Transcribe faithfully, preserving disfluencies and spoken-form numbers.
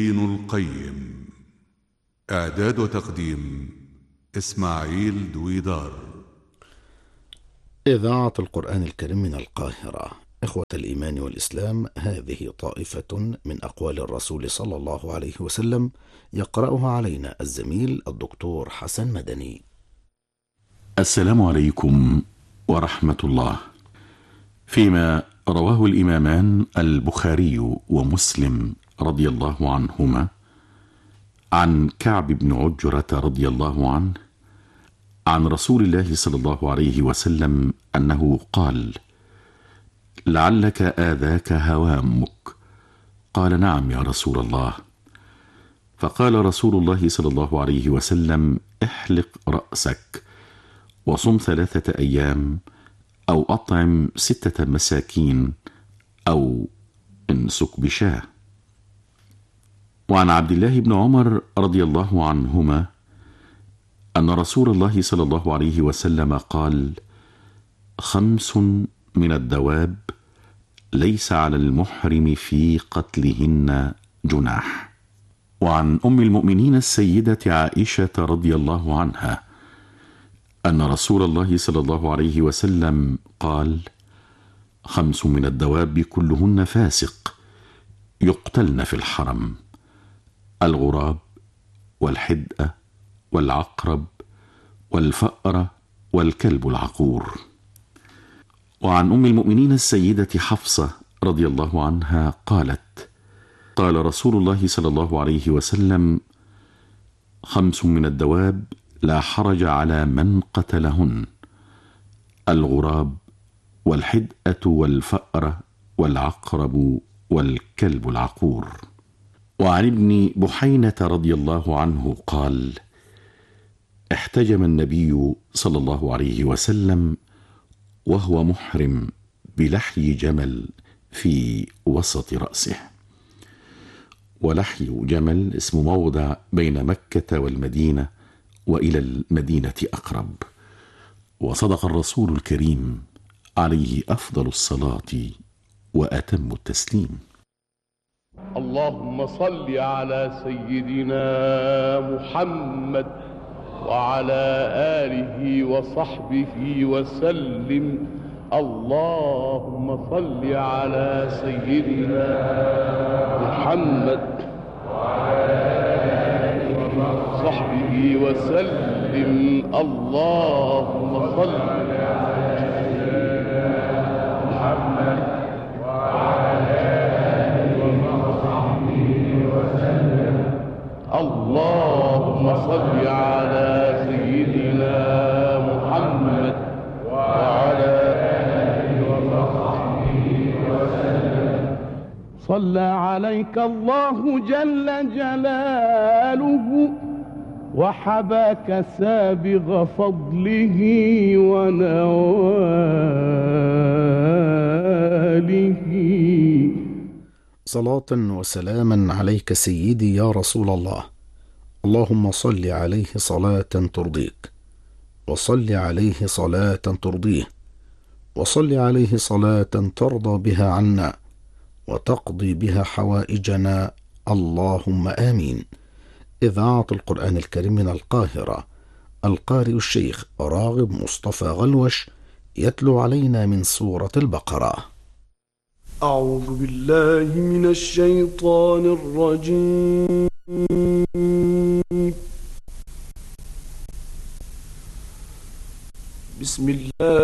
ابن القيم. إعداد وتقديم إسماعيل دويدار. إذاعة القرآن الكريم من القاهرة. إخوة الإيمان والإسلام، هذه طائفة من أقوال الرسول صلى الله عليه وسلم يقرأها علينا الزميل الدكتور حسن مدني. السلام عليكم ورحمة الله. فيما رواه الإمامان البخاري ومسلم رضي الله عنهما عن كعب بن عجرة رضي الله عنه عن رسول الله صلى الله عليه وسلم أنه قال: لعلك آذاك هوامك. قال: نعم يا رسول الله. فقال رسول الله صلى الله عليه وسلم: احلق رأسك وصم ثلاثة أيام أو أطعم ستة مساكين أو انسك بشاه. وعن عبد الله بن عمر رضي الله عنهما أن رسول الله صلى الله عليه وسلم قال: خمس من الدواب ليس على المحرم في قتلهن جناح. وعن أم المؤمنين السيدة عائشة رضي الله عنها أن رسول الله صلى الله عليه وسلم قال: خمس من الدواب كلهن فاسق يقتلن في الحرم: الغراب والحدأة والعقرب والفأرة والكلب العقور. وعن أم المؤمنين السيدة حفصة رضي الله عنها قالت: قال رسول الله صلى الله عليه وسلم: خمس من الدواب لا حرج على من قتلهن: الغراب والحدأة والفأرة والعقرب والكلب العقور. وعن ابن بحينة رضي الله عنه قال: احتجم النبي صلى الله عليه وسلم وهو محرم بلحي جمل في وسط رأسه. ولحي جمل اسم موضع بين مكة والمدينة، وإلى المدينة أقرب. وصدق الرسول الكريم عليه أفضل الصلاة وأتم التسليم. اللهم صل على سيدنا محمد وعلى آله وصحبه وسلم. اللهم صل على سيدنا محمد وعلى آله وصحبه وسلم. اللهم صل على سيدنا محمد وعلى آله وصحبه وسلم. اللهم صل على سيدنا محمد وعلى آله وصحبه وسلم. صلى عليك الله جل جلاله وحباك سابغ فضله ونواله. صلاة وسلاما عليك سيدي يا رسول الله. اللهم صل عليه صلاة ترضيك، وصل عليه صلاة ترضيه، وصل عليه صلاة ترضى بها عنا وتقضي بها حوائجنا، اللهم آمين. إذاعة القرآن الكريم من القاهرة. القارئ الشيخ راغب مصطفى غلوش يتلو علينا من سورة البقرة. أعوذ بالله من الشيطان الرجيم. بسم الله